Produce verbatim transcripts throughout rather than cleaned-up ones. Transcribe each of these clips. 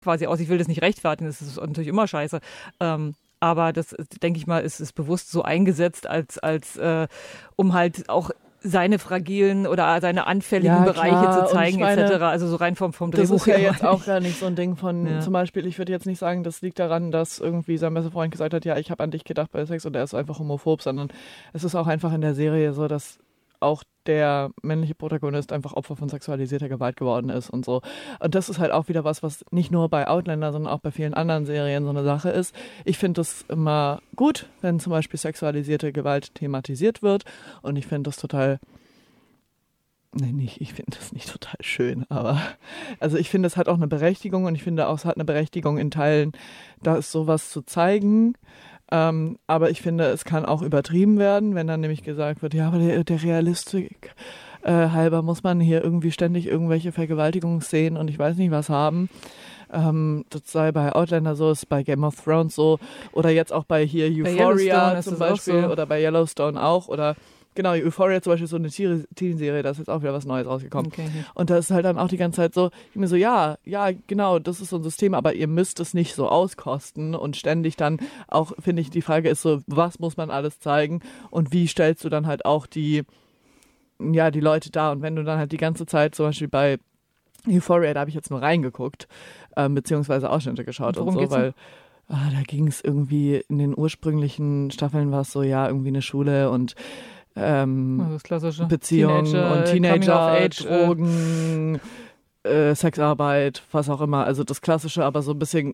quasi aus, ich will das nicht rechtfertigen, das ist natürlich immer scheiße. Ähm, aber das, denke ich mal, ist, ist bewusst so eingesetzt, als, als äh, um halt auch seine fragilen oder seine anfälligen ja, Bereiche klar. zu zeigen, Und ich meine, et cetera. Also so rein vom, vom Drehbuch. Das ist ja her. jetzt auch gar nicht so ein Ding von, ja. zum Beispiel, ich würde jetzt nicht sagen, das liegt daran, dass irgendwie sein bester Freund gesagt hat, ja, ich habe an dich gedacht bei Sex und er ist einfach homophob, sondern es ist auch einfach in der Serie so, dass auch der männliche Protagonist einfach Opfer von sexualisierter Gewalt geworden ist und so. Und das ist halt auch wieder was, was nicht nur bei Outlander, sondern auch bei vielen anderen Serien so eine Sache ist. Ich finde das immer gut, wenn zum Beispiel sexualisierte Gewalt thematisiert wird, und ich finde das total Nee, nicht, ich finde das nicht total schön, aber also ich finde, es hat auch eine Berechtigung, und ich finde auch, es hat eine Berechtigung in Teilen, da ist sowas zu zeigen. Ähm, aber ich finde, es kann auch übertrieben werden, wenn dann nämlich gesagt wird, ja, aber der, der Realistik äh, halber muss man hier irgendwie ständig irgendwelche Vergewaltigungsszenen und ich weiß nicht was haben. Ähm, das sei bei Outlander so, ist bei Game of Thrones so, oder jetzt auch bei hier Euphoria zum Beispiel, so. Oder bei Yellowstone auch, oder genau, Euphoria zum Beispiel ist so eine Teen-Serie, da ist jetzt auch wieder was Neues rausgekommen. Okay. Und da ist halt dann auch die ganze Zeit so, ich mir so, ja, ja, genau, das ist so ein System, aber ihr müsst es nicht so auskosten und ständig dann auch, finde ich, die Frage ist so, was muss man alles zeigen und wie stellst du dann halt auch die, ja, die Leute dar, und wenn du dann halt die ganze Zeit zum Beispiel bei Euphoria, da habe ich jetzt nur reingeguckt, ähm, beziehungsweise Ausschnitte geschaut und, und so, weil ah, da ging es irgendwie, in den ursprünglichen Staffeln war es so, ja, irgendwie eine Schule und Ähm, also das klassische Beziehungen Teenager, und Teenager, Age, Drogen, äh, Sexarbeit, was auch immer. Also das Klassische, aber so ein bisschen,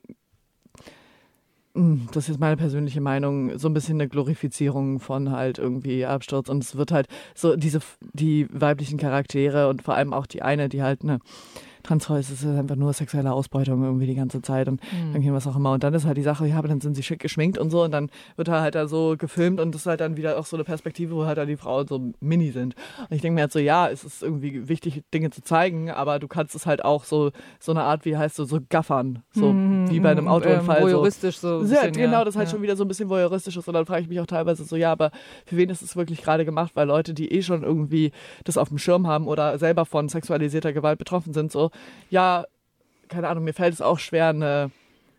das ist jetzt meine persönliche Meinung, so ein bisschen eine Glorifizierung von halt irgendwie Absturz. Und es wird halt so diese, die weiblichen Charaktere und vor allem auch die eine, die halt eine Transfrau ist, ist einfach nur sexuelle Ausbeutung irgendwie die ganze Zeit und mhm. irgendwie was auch immer. Und dann ist halt die Sache, ja, aber dann sind sie schick geschminkt und so, und dann wird er halt da so gefilmt, und das ist halt dann wieder auch so eine Perspektive, wo halt da die Frauen so mini sind. Und ich denke mir halt so, ja, es ist irgendwie wichtig, Dinge zu zeigen, aber du kannst es halt auch so, so eine Art, wie heißt so, so gaffern, so mhm, wie bei einem Autounfall. Ähm, voyeuristisch so. so bisschen, genau, das halt ja. schon wieder so ein bisschen voyeuristisch ist, und dann frage ich mich auch teilweise so, ja, aber für wen ist es wirklich gerade gemacht? Weil Leute, die eh schon irgendwie das auf dem Schirm haben oder selber von sexualisierter Gewalt betroffen sind, so, ja, keine Ahnung, mir fällt es auch schwer, eine,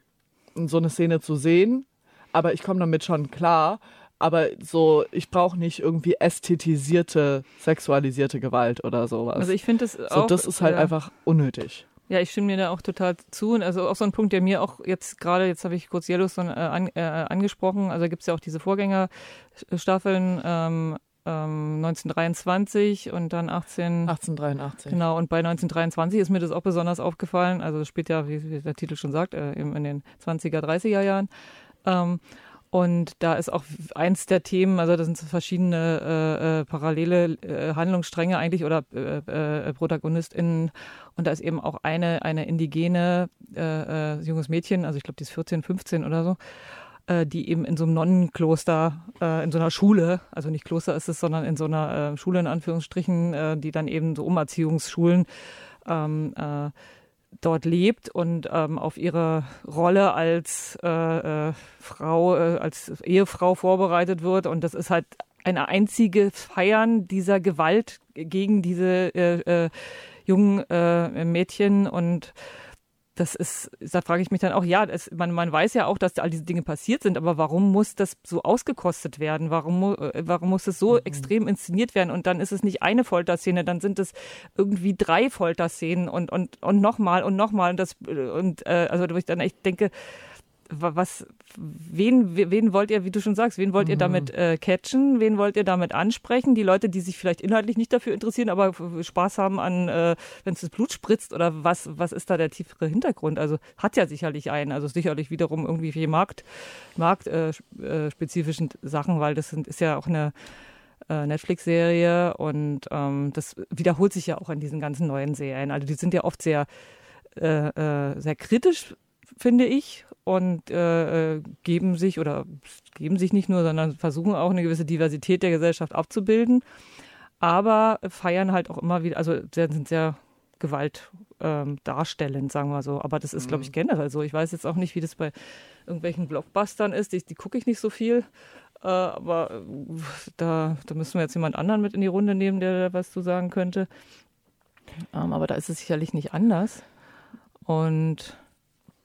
so eine Szene zu sehen, aber ich komme damit schon klar. Aber so, ich brauche nicht irgendwie ästhetisierte, sexualisierte Gewalt oder sowas. Also ich finde das so, auch... Das ist halt ja. einfach unnötig. Ja, ich stimme mir da auch total zu. Und also auch so ein Punkt, der mir auch jetzt gerade, jetzt habe ich kurz Yellowstone äh, an, äh, angesprochen, also gibt es ja auch diese Vorgängerstaffeln, ähm, neunzehnhundertdreiundzwanzig und dann achtzehn achtzehnhundertdreiundachtzig. Genau, und bei neunzehnhundertdreiundzwanzig ist mir das auch besonders aufgefallen. Also das spielt ja, wie, wie der Titel schon sagt, äh, in den zwanziger, dreißiger Jahren. Ähm, und da ist auch eins der Themen, also da sind so verschiedene äh, äh, parallele äh, Handlungsstränge eigentlich oder äh, äh, ProtagonistInnen. Und da ist eben auch eine, eine indigene äh, äh, junges Mädchen, also ich glaube, die ist vierzehn, fünfzehn oder so, die eben in so einem Nonnenkloster, äh, in so einer Schule, also nicht Kloster ist es, sondern in so einer äh, Schule in Anführungsstrichen, äh, die dann eben so Umerziehungsschulen ähm, äh, dort lebt und ähm, auf ihre Rolle als äh, äh, Frau, äh, als Ehefrau vorbereitet wird. Und das ist halt eine einzige Feiern dieser Gewalt gegen diese äh, äh, jungen äh, Mädchen. Und das ist, da frage ich mich dann auch, ja, es, man, man weiß ja auch, dass all diese Dinge passiert sind, aber warum muss das so ausgekostet werden? Warum, warum muss es so mhm. extrem inszeniert werden? Und dann ist es nicht eine Folterszene, dann sind es irgendwie drei Folterszenen und, und, und nochmal und nochmal. Und das, und, äh, also, wo ich dann echt denke, was, wen, wen wollt ihr, wie du schon sagst, wen wollt ihr damit äh, catchen? Wen wollt ihr damit ansprechen? Die Leute, die sich vielleicht inhaltlich nicht dafür interessieren, aber Spaß haben an, äh, wenn es das Blut spritzt, oder was, was ist da der tiefere Hintergrund? Also hat ja sicherlich einen, also sicherlich wiederum irgendwie für Markt, marktspezifischen äh, Sachen, weil das sind, ist ja auch eine äh, Netflix-Serie und ähm, das wiederholt sich ja auch in diesen ganzen neuen Serien. Also die sind ja oft sehr, äh, äh, sehr kritisch, finde ich, und äh, geben sich oder geben sich nicht nur, sondern versuchen auch eine gewisse Diversität der Gesellschaft abzubilden, aber feiern halt auch immer wieder, also sind sehr gewaltdarstellend, ähm, sagen wir so. Aber das ist, mhm. glaube ich, generell so. Ich weiß jetzt auch nicht, wie das bei irgendwelchen Blockbustern ist, die, die gucke ich nicht so viel, äh, aber da, da müssen wir jetzt jemand anderen mit in die Runde nehmen, der was zu sagen könnte. Ähm, aber da ist es sicherlich nicht anders. Und